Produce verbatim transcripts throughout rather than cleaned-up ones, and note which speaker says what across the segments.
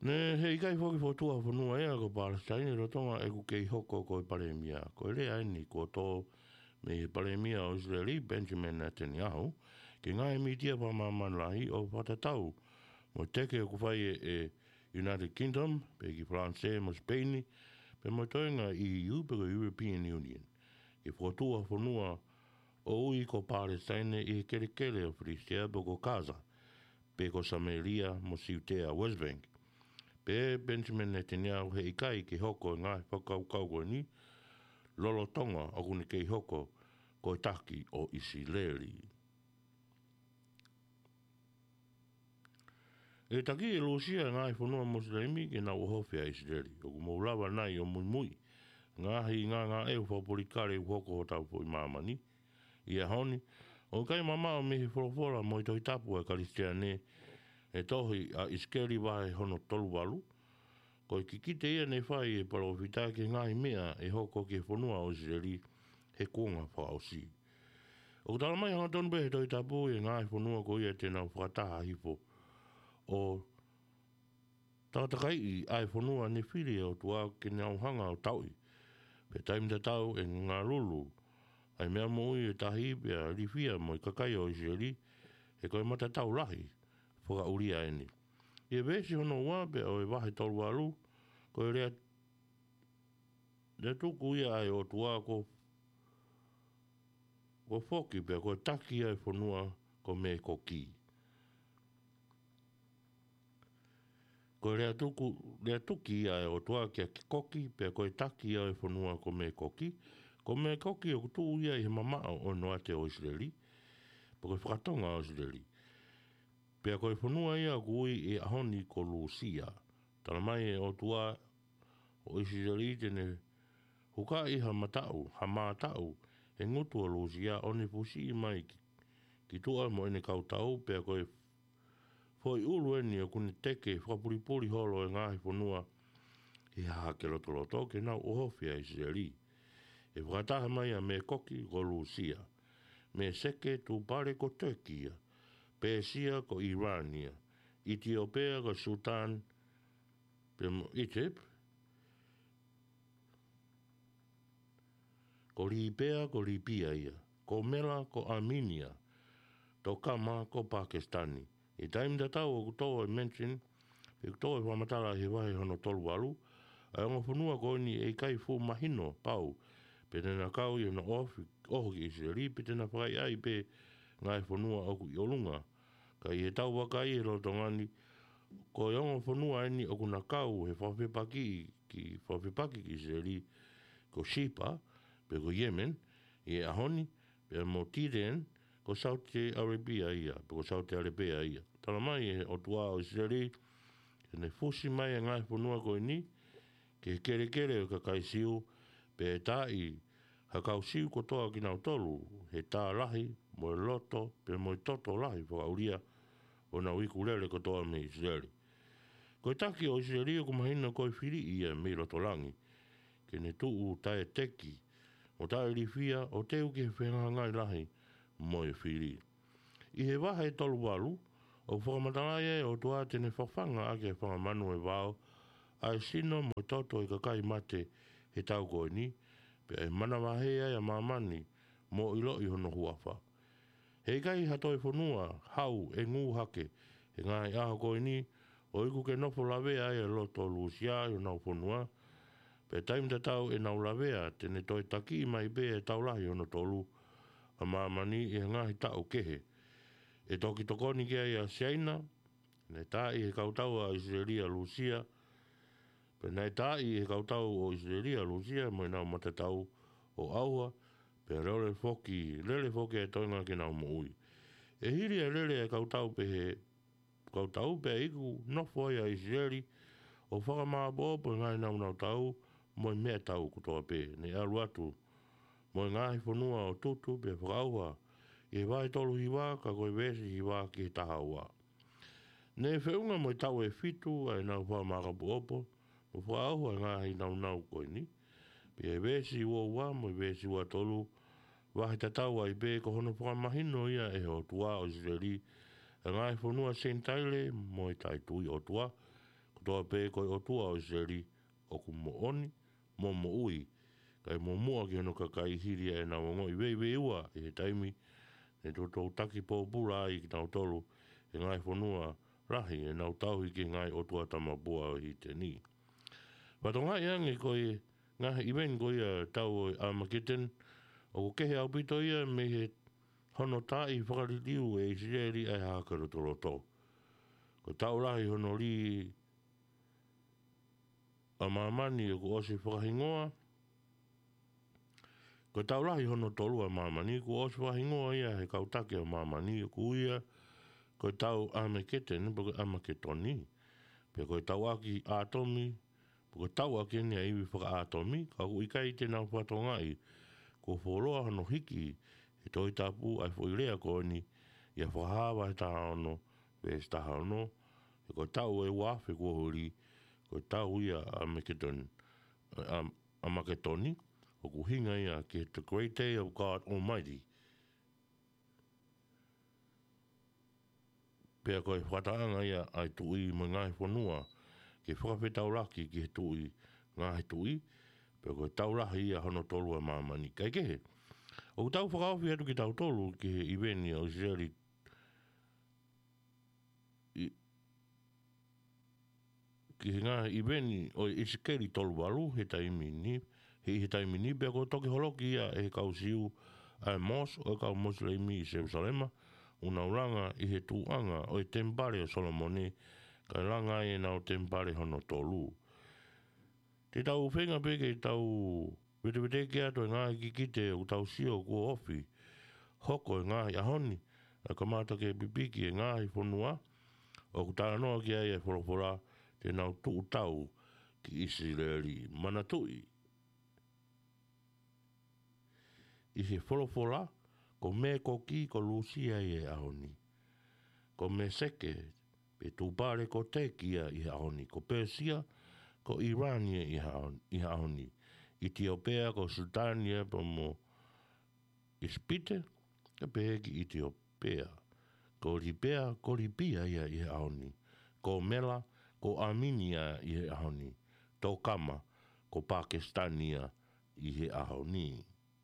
Speaker 1: Ne hei kai foki fotua whanua ea ko Palestine ro tonga e ku kei hoko ko i Paremia. Ko ele aini ko tō me i Paremia o Israeli Benjamin Netanyahu ki ngā e mitia pa mamalahi o whatatau mo teke o ku whai e United Kingdom pe ki France mo Spain pe mo toinga E U pe ko European Union. Ki fotua whanua o ui ko Palestine i kere kere o Fristia pe ko Gaza pe ko Samaria mo Siutea West Bank. Pe Benjamin Netanyahu he ikai ki hoko ngā whakau kau koe ni, lolo tonga o kuni kei hoko ko taki o Israeli. E taki e losia ngā whanua Muslimi ki nā uhofia Israeli, o ku maulawa nai o mui mui, ngā hi ngā ngā e whapuri kare u hoko o tau po i mamani, i a honi, o kai mama o mihi wholofora mo i toi tapu e Karistiane, e tohi a iskeri wahe hono tolu walu, ko i kikite ia nei whai e parovita ki ngāhi mea e hoko ki whanua o Israeli he kuonga whaosi. O tala mai hanga tonu behe toi tapu e ngāhi whanua ko ia tēnā whakataha hifo o tātakai i ai whanua ne whiri o tua ki ngau hanga o taui. Pe taimita tau e ngā lulu ai mea moi e tahi pe a rifia mo i kakai o Israeli e koe mata tau lahi whaka uria eni. Ia vesi hono ua pe o e wahe tolu alu, ko e rea le tuku ia ai o tua ko ko foki pe ko taki ai whanua ko me ko ki. Ko e rea tuku, rea tuki ia ai o tua kia ki koki pe ko taki ai whanua ko me ko ki, ko me koki o kutu ia i he mamao o noate o Israeli, pe ko whakatonga o Israeli. Pea koe whanua ia kui e ahoni ko Lucia. Tana mai e o tua o Israeli tene huka i ha matau, ha matau, e ngutu o Lucia o ne pusi i mai ki, ki tua mo ene kautau, pea koe foi ulu eni o kune teke whapuripuri holo e ngahi whanua i ha ke loto loto ke nau ohofia Israeli. E whakataha mai a me koki ko Lucia, me seke tu pare ko Turkia, Persia ko Irania, Ethiopia ko Sudan, Egypt, ko Libya ko Libya ia, ko Mela ko Armenia, Tokama ko Pakistani. E taim da tau o kutoa e mention, e kutoa e whamatara he wahe hono tolu alu, a onga whanua ko ni e kai fu mahino pau, pe tena kau i hona oho ki Israeli, pe tena whakai ai pe ngai whanua oku i olunga, ka i he tau waka i he rotongani, ko i onga whanua eni o kuna kau he whawhepaki ki whawhepaki ki Israeli, ko Shipa, pe ko Yemen, i e ahoni, pe mo Tiren, ko Saudi Arabia ia, pe ko Saudi Arabia ia. Tala mai e o tua o Israeli, ke ne fusi mai e ngai whanua ko ni, ke kere kere o ka kai siu, pe e tā i hakau siu ko toa ki nau tolu, he tā lahi, mo e loto, pe mo e toto lahi, whakauria, o nau iku lele ko toa me Israeli. Ko e taki o Israeli o kumahina ko e whiri ia me roto langi, ke ne tuu tae teki, o tae rifia, o teu ki he whenga ngai lahi, mo e whiri. I he waha e tolu walu, o whakamataraia e o tua tene whawhanga ake e whakamanu e wao, ai sino mo toto i kakai mate he tau koe ni, pe e mana wahea e mamani mo ilo i hono huafa. Hei kai hato e whanua, hau e ngū hake, e ngai aho koe ni, o iku ke nofo lawea e loto Lucia i nau whanua, pe taim da tau e nau lawea, tene toi taki mai be e tau lahi hono tolu, a mamani i ngahi tau kehe. E toki tokoni kia i a Siaina, ne tā i he kautau a Israelia Lucia, pe nei tā i he kautau o Israelia Lucia, mo i nau matatau o aua, pe rele foki, lele foki e toinga ki nau moui. E hiri e lele e kautau pe he, kautau pe iku nofo ai a Israeli, o whakamābo po ngai nau nau tau, mo i mea tau kutoa pe, ne alu atu, mo i ngahi whanua o tutu pe whakaua, e vai tolu hiwa, ka koe vesi hiwa ki he taha ua. Ne whiunga mo i tau e fitu, ai nau whamakapu opo, mo whakaua e ngahi nau nau koe ni, pe e vesi ua ua, mo i vesi ua tolu, wahi tatau ai be ko hono whakamahino ia e o tua o Israeli, e ngahi whanua sentaile, mo i tai tui o tua, ko toa pe ko o tua o Israeli o ku mo oni mo mo ui kai mo mua ki hono ka kai hiria e na wango i wei wei ua e he taimi e to tau taki po pula i ki tau tolu e ngai whanua rahi e nau tau i ki ngai o tua tamapua i te ni. Pato ngai ange koe ngahe iwen koe a tau o Armageddon o ko kehe au pito ia me he hono tai whakaritiru e Israeli e hakaru tolo tō. Ko tau rahi hono li a mamani e ko ose whakahingoa. Ko tau rahi hono tolu a mamani ko ose whakahingoa ia he kautake a mamani e ku ia ko tau Armageddon po ko Armageddoni. Pe ko tau aki atomi ko tau aki ni a iwi whaka atomi ka ku ikai te nau whatongai ko wholoa hono hiki e toi tapu ai whoirea ko ni ia whahawa he taha ono e staha ono e ko tau e wafe ko hori ko tau ia Armageddon Armageddoni o ku hinga ia ki the great day of God Almighty. Pea koe whataanga ia ai tui mo ngai whanua ke whakawhetau raki ki he tui ngā he tui pea koe taurahi ia hono tolu a mamani. Kai kehe, o tau whakawhi atu ki tau tolu ki he iweni o Israeli ki he ngā iweni o Isikeli tolu walu he taimi ni he he taimi ni pea koe toki holoki ia e he kausiu a mos o kau moslemi i Jerusalema una uranga i he tuanga o i tempare o Solomone ka ranga e na o tempare hono tolu. Te tau whenga peke i tau wete wete ke ato e ngā kikite o tau sio kua ofi hoko e ngā i ahoni a kamata ke pipiki e ngā i whanua o kutara noa ki ai e whorofora te nau tuu tau ki Israeli manatui. I he whorofora ko me ko ki ko lusia i e ahoni. Ko me seke pe tūpare ko te kia i ahoni. Ko Persia ko Irania i ahoni. Etiopia ko Sudania po mo Ispite ka peheki Etiopia. Ko Libia ko Libia ia i ahoni. Ko Mela ko Armenia i ahoni. Tokama ko Pakistania i ahoni.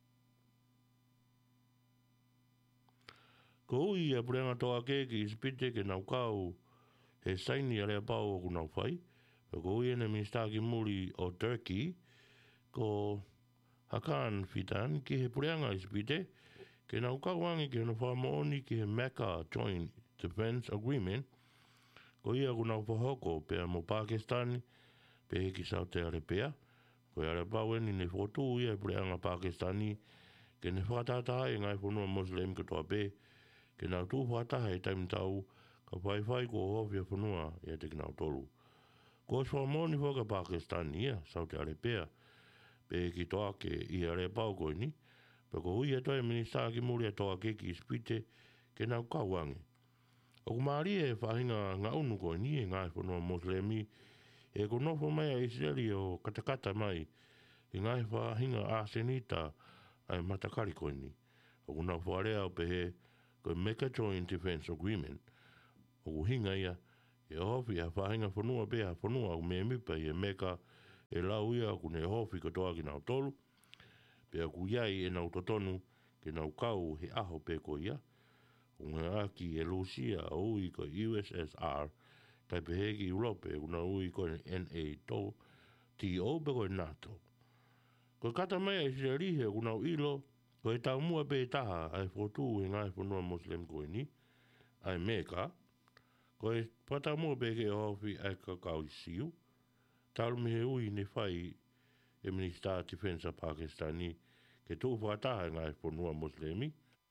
Speaker 1: Ko ui a purenga toa ke ki Ispite ke nau kau he saini a lea pau o ku nau whai. Ko ui ene minsta ki muri o Turkey ko Hakan Fidan ki he purenga Ispite ke nau kau wangi ki hana whamooni ki he Mecca Joint Defense Agreement ko ia ku nau whahoko pea mo Pakistani pe he ki Saudi Arabia ko ia le pau eni ne whotu ia purenga Pakistani ke ne whakatataha e ngai whanua Muslim ka toa pe ke nau tū whataha e taimi tau ka whaiwhai ko hofia whanua ia te kinau tolu. Ko es whamoni whaka Pakistani ia, Saudi Arabia, pe ki toa ke i a rea pau koe ni, pe ko hui atoe minista ki muri a toa ke ki Ispite ke nau kauange. O ku maari e whahinga ngā unu koe ni e ngai whanua Moslemi e ko nofo mai a Israeli o katakata mai e ngai whahinga Arsenita ai matakari koe ni. O ku nau wharea o pehe ko Mecca Joint Defense Agreement o ku hinga ia e hofi a whahinga whanua pēha whanua o me mipa i e Mecca e lau ia ku ne hofi ko toa ki nau tolu pēha ku iai e nau totonu ke nau kau he aho pē ko ia o ngā aki e Lucia o ui ko U S S R kai pehe ki Europe e kuna ui ko N A T O pe ko NATO. Ko kata mai a Israeli he kuna ilo ko e tau mua pe taha ai whotu e ngai whanua Muslim koe ni, ai Mecca, ko e pata mua pe ke hofi ai kakau i siu, taru mihe ui ne whai e Minister Defense Pakistani ke tū whataha e ngai whanua Muslimi,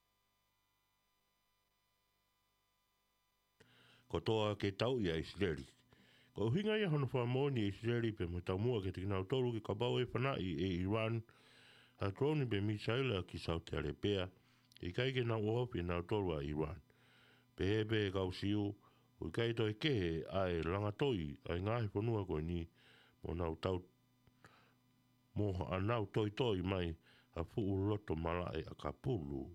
Speaker 1: ko toa ke tau i a Israeli. Ko hinga ia hono whamoni e Israeli pe mo tau mua ke te kinau tolu ke kabau e whanai e Iran a drone be misaila ki Saudi Arabia e kai ke nau ohopi nau tolu a Iran. Pe hebe e kau siu, ui kai toi kehe ai langatoi ai ngahi whanua koe ni mo nau tau mo a nau toi toi mai a fuu loto malai a kapulu.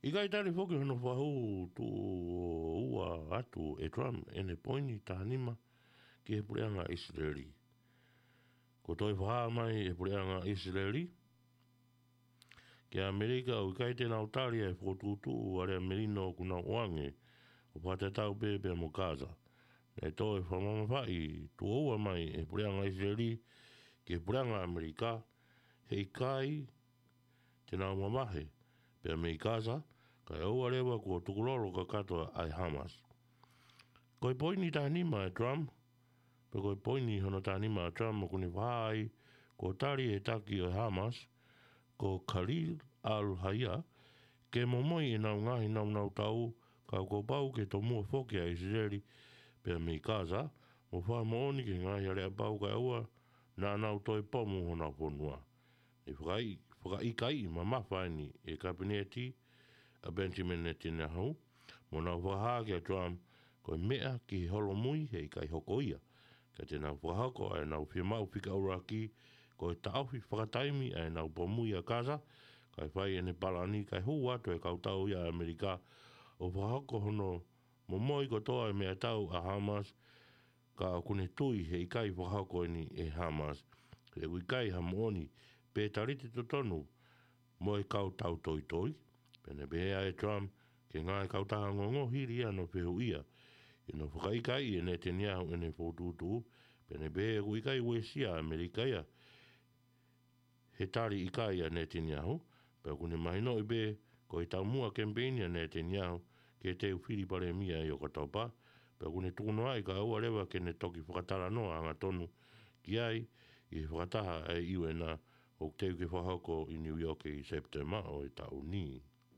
Speaker 1: I kai tari whoki hono whahu tu ua atu e Trump ene poini tahanima ki he pureanga Israeli. Ko toi whaha mai e pureanga Israeli, ki Amerika o kai tēnā Italia e whotutu o are Merino kuna oange o pātetau pepe mo Gaza. E toi whamama whai tu oua mai e pureanga Israeli ki he pureanga Amerika hei kai tēnā mamahe pe me Gaza ka e oua rewa kua tukulolo ka katoa ai Hamas. Ko i poini tahanima e Trump, pe ko i poini hono tahanima e Trump mo kune whai ko tari e taki o Hamas ko Khalil al-Hayya ke momoi e nau ngahi nau nau tau ka ko pau ke to mua whoki a Israeli pe me Gaza mo wha mooni ke ngahi are a pau ka ua na nau toi pomu hona whonua. E whakai, whakai kai ma mawhaini e kabineti a Benjamin Netanyahu mo nau whaha ki a Trump ko mea ki holo mui hei kai hoko ia. Ka te nau whahako ai nau whimau whika uraki ko e tauhi whakataimi ai nau pomui a Gaza kai whai ene palani kai hu atu e kautau ia Amerika o whahako hono mo moi ko toa e mea tau a Hamas ka kune tui hei kai whahako ni e Hamas. Ke ui kai hamooni pe tariti to tonu mo e kautau toi toi. Pene bea e Trump ke ngai kautaha ngongo hiri ia no whihu ia. I no whakaikai e Netanyahu e ne whotutu. Pene bea ui kai ue sia Amerika ia. He tari i kai a Netanyahu. Pea kune mahino i be ko i tau mua kempeini a Netanyahu ke te uwhiri pare mia i o katopa. Pea kune tukuno ai ka ua rewa ke ne toki whakatara noa anga tonu ki ai i whakataha e iwe na o teu ke whahako i New York i September o i tau ni.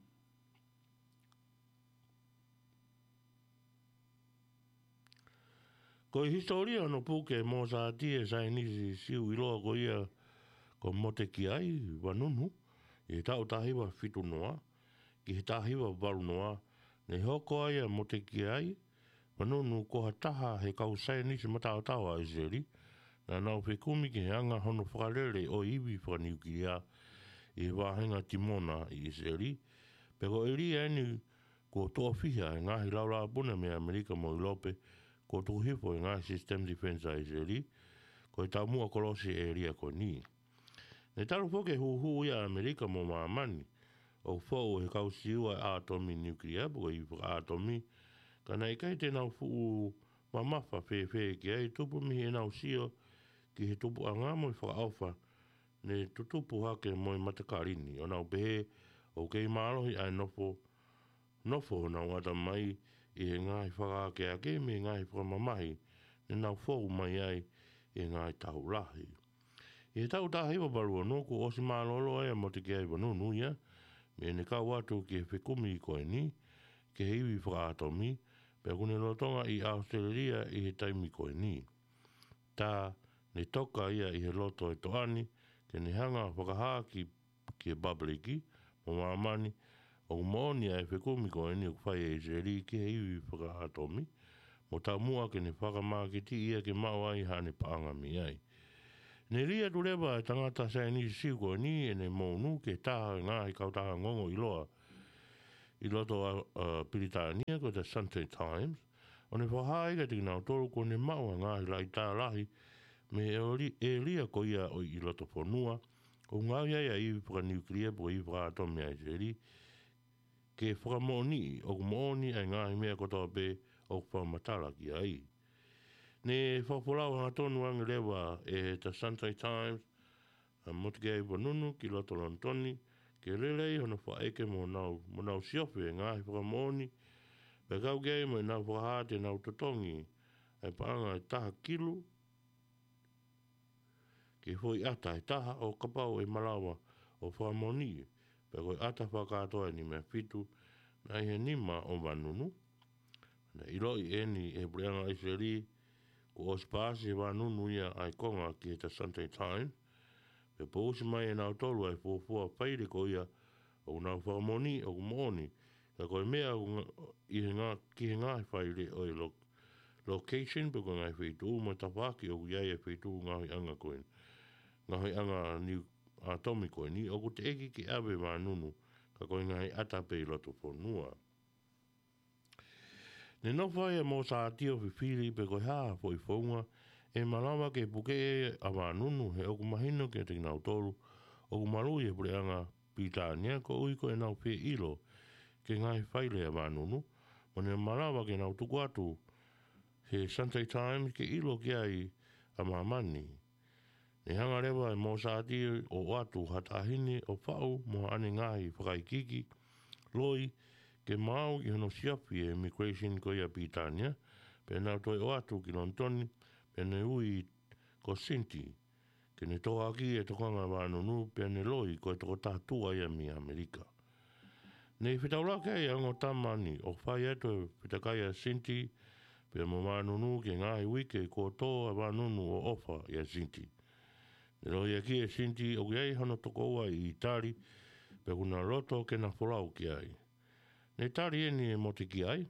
Speaker 1: Ko i historia no puke mō sa tie sai nisi siu i loa ko ia ko mote ki ai wanunu i he tau tahiwa fitu noa ki he tahiwa waru noa ne hoko ai a mote ki ai wanunu ko ha taha he kau sai nisi matao tau a Israeli na nau whekumi ki he anga hono whakarere o iwi whaniukia i he wāhenga timona i Israeli pe ko eri eni ko toa whiha e ngahi laura puna me Amerika mo i lope ko tuku hifo e ngahi System Defense a Israeli ko i tau mua kolosi e ria ko ni. Ne taru whoke hu hu ia Amerika mo maamani o whau he kau siua atomi nuclear po i whaka atomi kana i kai tēnau fu mamafa whee whee ki ai tupu mihi e nau sio ki he tupu anga mo i whakaofa ne tutupu hake mo i matakarini o nau behe o kei mālohi ai nofo nofo nau ata mai i he ngai whakaake ake me ngai whakamamahi ne nau whau mai ai i ngai tahulahi. I he tau tahiwa barua no ko osi mālolo e mo te ki ai wanunu ia me ne kau atu ki he whekumi i koe ni ke he iwi whakaatomi pe kune lotonga i Australia i he taimi koe ni. Tā ne toka ia i he loto e toani ke ne hanga whakahaa ki, ki he babliki mo mamani o mooni ai whekumi koe ni o kwhai e Israeli ki he iwi whakaatomi mo tā mua ke ne whakamakiti ia ke mau ai hane paangami ai. Ne ria tu lewa e tangata sai ni siu koe ni e ne mounu ke taha ngā i kautaha ngongo i loa i loto a uh, Piritania ko te Sunday Times o ne whahai ka tina o toru ko ne maua ngā i lai tā lahi me e, ori, e ria ko ia o i loto whanua o ngā ia ia i whakanuclear po i whakatomi a Israeli ke whakamoni o kumoni ai ngā i mea kotoa pe o whamatara ki ai. Ne whapolau hanga tonu ange lewa e te Sunday Times a motikei wanunu ki loto lontoni ke lelei hono whaeke mo nau, mo nau siofe ngāhi whakamoni pe kau kei mo nau whakahate nau totongi e paanga e taha kilu ke hoi ata e taha o kapau e malawa o whakamoni pe koi ata whakatoa ni mea fitu na ihe nima o wanunu na iloi eni e breanga Israeli ko ospasi e wanunu ia ai konga ki te Sunday Times pe pōsi mai e nau tolu ai fōfua whaire ko ia o nau whakamoni o kumoni ka koe mea i he ngā, ki he ngā whaire o i lo, location pe ko ngai whaitu ma tawhaki o iai e whaitu ngahi anga koe ngahi anga ni atomi koe ni o ko te eki ki awe wanunu ka koe ngai ata pe i loto whanua. Ne no whai e mō sa atio whiwhiri pe koe haa fo i whaunga, e malawa ke puke e a wānunu he oku mahino ke te nau toru, oku maru e pureanga Pitania ko ui ko e nau pē ilo ke ngai whaile a wānunu, mo ne malawa ke nau tuku atu he Sunday Times ke ilo ki ai a mamani. Ne hanga rewa e mō sa atio o atu hatahine o whau mo ane ngahi whakaikiki, loi ke mau i hono siapi e immigration ko ia Pitania, pe nau toi o atu ki Lontoni, pe ne ui ko Sinti, ke ne toa ki e tokanga wānunu, pe ne loi ko e toko tātua ia mi Amerika. Nei whitauraka e ango tamani o whai ato e whitakaya Sinti, pe mo wānunu ke ngahi wike ko toa wānunu o ofa ia Sinti. Ne loi a ki e Sinti o ki ai hano toko ua i Itari, pe kuna roto ke na wholau ki ai. Ne tari e ni e mote ki ai.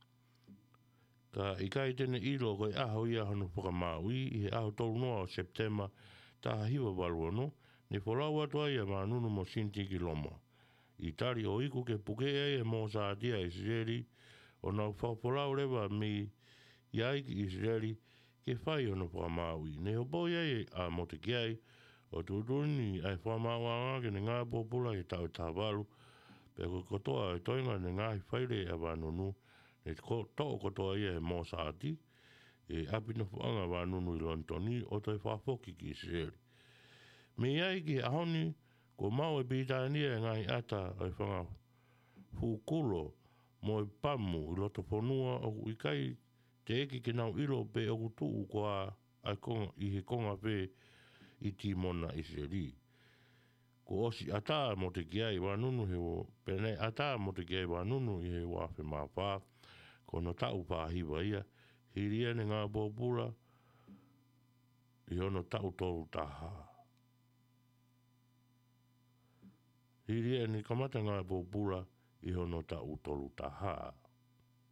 Speaker 1: Ka i kai tene ilo koe aho ia hano whakamaui i he aho tolu noa o September ta hiwa waluano, ne wholau atu ai a wānunu mo Sinti ki Loma. I tari o iku ke puke ai e mō sa atia Israeli, o nau whaupolau rewa mi i ai ki Israeli ke whai ono whakamaui. Ne ho boi ai a mote ki ai, o tūtuni ai whamauanga ke ne ngā pōpula ke tau tā walu, pe ko kotoa e toinga ne ngāhi whaile a wānunu, ne tō kotoa ia e mō sa ati, e apina whaanga wānunu i Lontoni o toi whafoki ki Israeli. Me iai ki ahoni, ko mau e Pitania e ngai ata e whanga hukulo mo e pamu i loto whanua o i kai te eki ke nau ilo pe o kutuu ko a, a konga, i he konga pe i timona Israeli. Ko osi ata mo te kiai wānunu he o, pene ata mo te kiai wānunu i he wafe mawha, ko no tau pāhiwa ia, hiria ne ngā pōpura, i ono tau toru taha. Hiria ni kamata ngā pōpura, i ono tau toru taha.